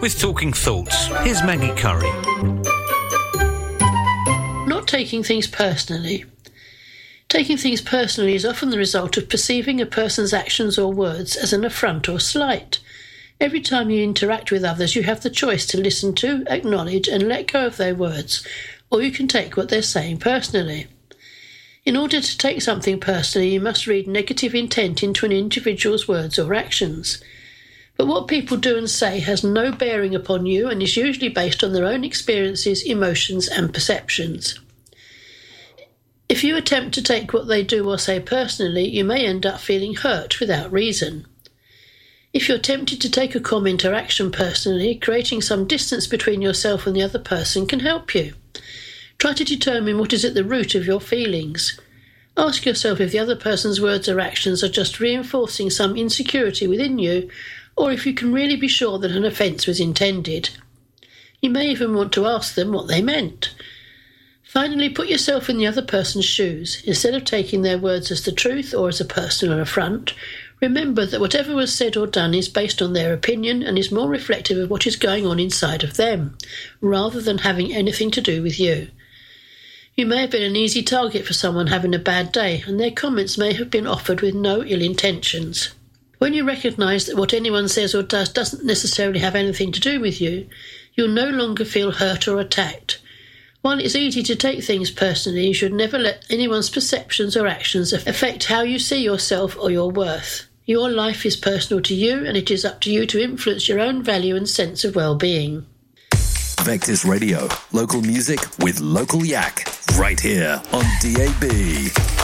with Talking Thoughts. Here's Maggie Curry. Not taking things personally. Taking things personally is often the result of perceiving a person's actions or words as an affront or slight. Every time you interact with others, you have the choice to listen to, acknowledge and let go of their words, or you can take what they're saying personally. In order to take something personally, you must read negative intent into an individual's words or actions. But what people do and say has no bearing upon you and is usually based on their own experiences, emotions and perceptions. If you attempt to take what they do or say personally, you may end up feeling hurt without reason. If you're tempted to take a comment or action personally, creating some distance between yourself and the other person can help you. Try to determine what is at the root of your feelings. Ask yourself if the other person's words or actions are just reinforcing some insecurity within you, or if you can really be sure that an offence was intended. You may even want to ask them what they meant. Finally, put yourself in the other person's shoes. Instead of taking their words as the truth or as a personal affront, remember that whatever was said or done is based on their opinion and is more reflective of what is going on inside of them, rather than having anything to do with you. You may have been an easy target for someone having a bad day, and their comments may have been offered with no ill intentions. When you recognise that what anyone says or does doesn't necessarily have anything to do with you, you'll no longer feel hurt or attacked. While it's easy to take things personally, you should never let anyone's perceptions or actions affect how you see yourself or your worth. Your life is personal to you, and it is up to you to influence your own value and sense of well-being. Vectis Radio, local music with local yak, right here on DAB.